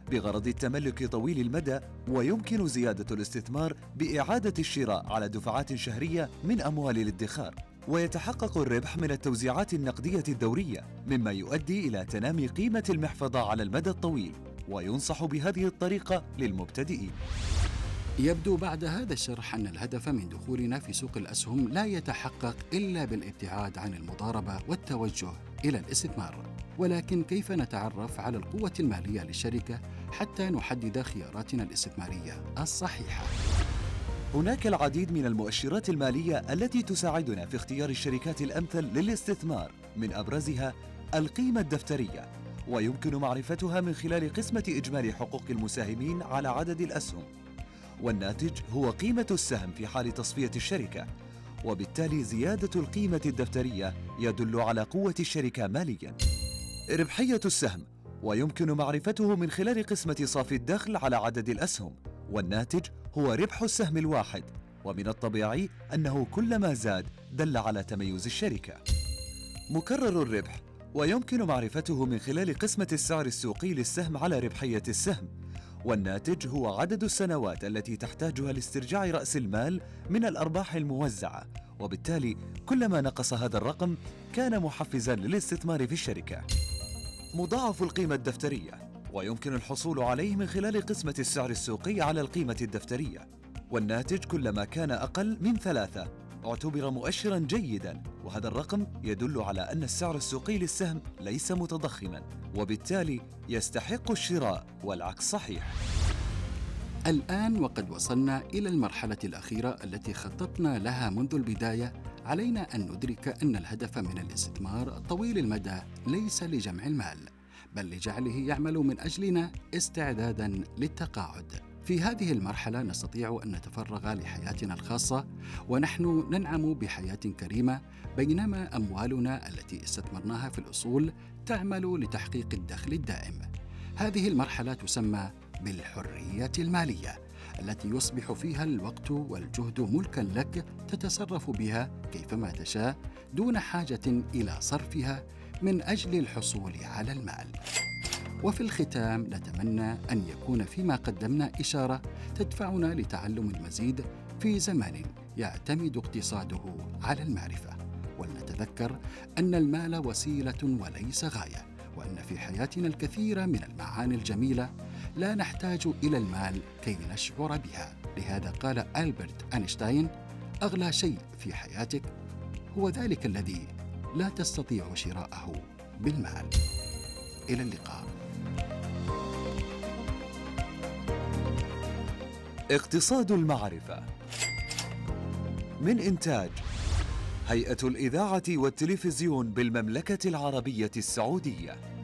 بغرض التملك طويل المدى، ويمكن زيادة الاستثمار بإعادة الشراء على دفعات شهرية من أموال الادخار. ويتحقق الربح من التوزيعات النقدية الدورية، مما يؤدي إلى تنامي قيمة المحفظة على المدى الطويل، وينصح بهذه الطريقة للمبتدئين. يبدو بعد هذا الشرح أن الهدف من دخولنا في سوق الأسهم لا يتحقق إلا بالابتعاد عن المضاربة والتوجه إلى الاستثمار. ولكن كيف نتعرف على القوة المالية للشركة حتى نحدد خياراتنا الاستثمارية الصحيحة؟ هناك العديد من المؤشرات المالية التي تساعدنا في اختيار الشركات الأمثل للاستثمار، من أبرزها القيمة الدفترية، ويمكن معرفتها من خلال قسمة إجمالي حقوق المساهمين على عدد الأسهم. والناتج هو قيمة السهم في حال تصفية الشركة، وبالتالي زيادة القيمة الدفترية يدل على قوة الشركة مالياً. ربحية السهم، ويمكن معرفته من خلال قسمة صافي الدخل على عدد الأسهم، والناتج هو ربح السهم الواحد، ومن الطبيعي أنه كلما زاد دل على تميز الشركة. مكرر الربح، ويمكن معرفته من خلال قسمة السعر السوقي للسهم على ربحية السهم، والناتج هو عدد السنوات التي تحتاجها لاسترجاع رأس المال من الأرباح الموزعة، وبالتالي كلما نقص هذا الرقم كان محفزاً للاستثمار في الشركة. مضاعف القيمة الدفترية، ويمكن الحصول عليه من خلال قسمة السعر السوقي على القيمة الدفترية، والناتج كلما كان أقل من 3 اعتبر مؤشراً جيداً، وهذا الرقم يدل على أن السعر السوقي للسهم ليس متضخماً، وبالتالي يستحق الشراء، والعكس صحيح. الآن وقد وصلنا إلى المرحلة الأخيرة التي خططنا لها منذ البداية، علينا أن ندرك أن الهدف من الاستثمار طويل المدى ليس لجمع المال، بل لجعله يعمل من أجلنا استعداداً للتقاعد. في هذه المرحلة نستطيع أن نتفرغ لحياتنا الخاصة ونحن ننعم بحياة كريمة، بينما أموالنا التي استثمرناها في الأصول تعمل لتحقيق الدخل الدائم. هذه المرحلة تسمى بالحرية المالية، التي يصبح فيها الوقت والجهد ملكاً لك تتصرف بها كيفما تشاء دون حاجة إلى صرفها من أجل الحصول على المال. وفي الختام نتمنى أن يكون فيما قدمنا إشارة تدفعنا لتعلم المزيد في زمن يعتمد اقتصاده على المعرفة، ولنتذكر أن المال وسيلة وليس غاية، وأن في حياتنا الكثير من المعاني الجميلة لا نحتاج إلى المال كي نشعر بها. لهذا قال ألبرت أينشتاين: أغلى شيء في حياتك هو ذلك الذي لا تستطيع شراءه بالمال. إلى اللقاء. اقتصاد المعرفة، من إنتاج هيئة الإذاعة والتلفزيون بالمملكة العربية السعودية.